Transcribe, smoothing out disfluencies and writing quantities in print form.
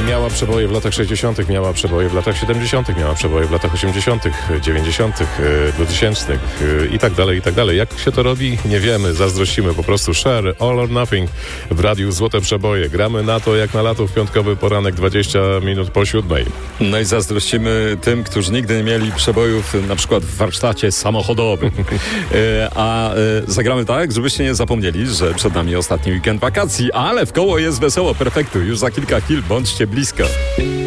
miała przeboje w latach 60., miała przeboje w latach 70., miała przeboje w latach 80., 90., 2000 i tak dalej, i tak dalej. Jak się to robi? Nie wiemy, zazdrościmy po prostu. Cher, All or Nothing w radiu Złote Przeboje. Gramy na to jak na lato w piątkowy poranek 20 minut po 7. No i zazdrościmy tym, którzy nigdy nie mieli przebojów na przykład w warsztacie samochodowym. Zagramy tak, żebyście nie zapomnieli, że przed nami ostatni weekend wakacji, ale w koło jest wesoło, perfektu. Już za kilka chwil bądźcie blisko.